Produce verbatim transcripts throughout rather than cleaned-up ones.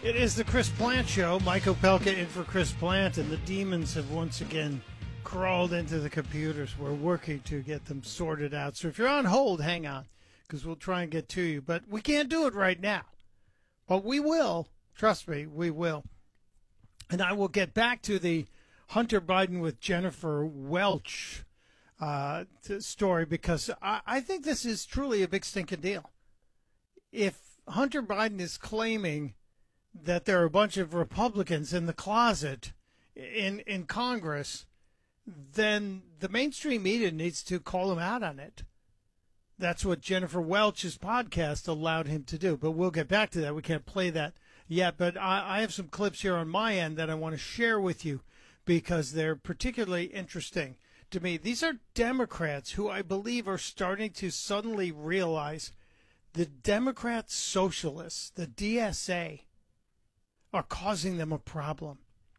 It is the Chris Plant Show. Mike Opelka in for Chris Plant, and the demons have once again crawled into the computers. We're working to get them sorted out. So if you're on hold, hang on, because we'll try and get to you. But we can't do it right now. But we will. Trust me, we will. And I will get back to the Hunter Biden with Jennifer Welch uh, story, because I, I think this is truly a big stinking deal. If Hunter Biden is claiming that there are a bunch of Republicans in the closet in in Congress, then the mainstream media needs to call him out on it. That's what Jennifer Welch's podcast allowed him to do. But we'll get back to that. We can't play that yet. But I, I have some clips here on my end that I want to share with you because they're particularly interesting to me. These are Democrats who I believe are starting to suddenly realize the Democrat socialists, the D S A, are causing them a problem.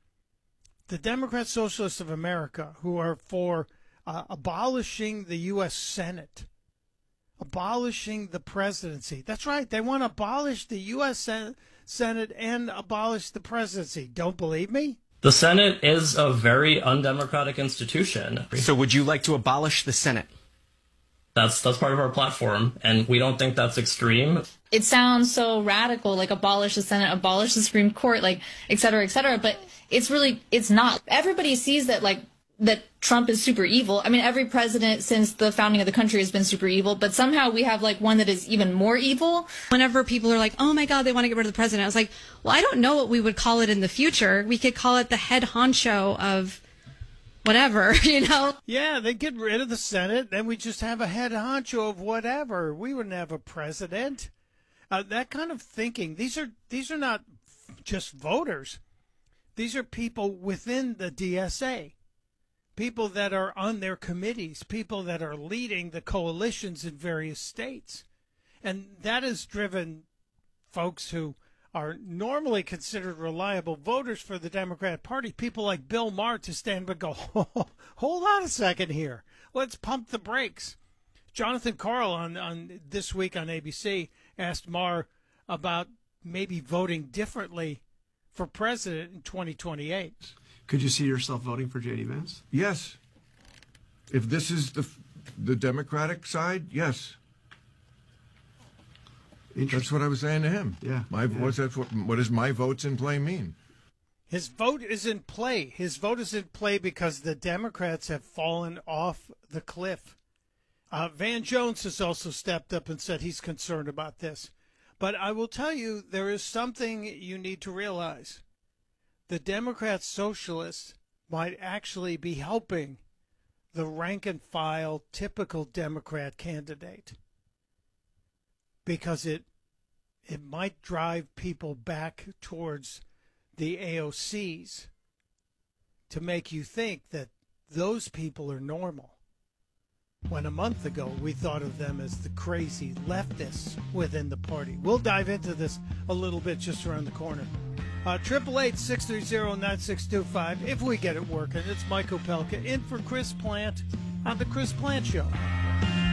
The Democrat Socialists of America, who are for uh, abolishing the U S Senate, abolishing the presidency. That's right. They want to abolish the U S Sen- Senate and abolish the presidency. Don't believe me? The Senate is a very undemocratic institution. So would you like to abolish the Senate? That's that's part of our platform, and we don't think that's extreme. It sounds so radical, like abolish the Senate, abolish the Supreme Court, like et cetera, et cetera. But it's really, it's not. Everybody sees that, like, that Trump is super evil. I mean, every president since the founding of the country has been super evil, but somehow we have like one that is even more evil. Whenever people are like, oh my God, they want to get rid of the president, I was like, well, I don't know what we would call it in the future. We could call it the head honcho of whatever, you know? Yeah, they get rid of the Senate, then we just have a head honcho of whatever. We wouldn't have a president. Uh, that kind of thinking. These are these are not just voters. These are people within the D S A, people that are on their committees, people that are leading the coalitions in various states. And that has driven folks who are normally considered reliable voters for the Democrat Party, people like Bill Maher, to stand and go, oh, hold on a second here. Let's pump the brakes. Jonathan Karl on, on This Week on A B C asked Maher about maybe voting differently for president in twenty twenty-eight. Could you see yourself voting for J D Vance? Yes. If this is the the Democratic side, yes. That's what I was saying to him. Yeah. My yeah. what's that? What, what does my votes in play mean? His vote is in play. His vote is in play because the Democrats have fallen off the cliff. Uh, Van Jones has also stepped up and said he's concerned about this. But I will tell you, there is something you need to realize. The Democrat socialists might actually be helping the rank and file typical Democrat candidate, because it it might drive people back towards the A O Cs to make you think that those people are normal, when a month ago we thought of them as the crazy leftists within the party. We'll dive into this a little bit just around the corner. Uh, triple eight, six three zero, nine six two five, if we get it working. It's Mike Opelka in for Chris Plant on the Chris Plant Show.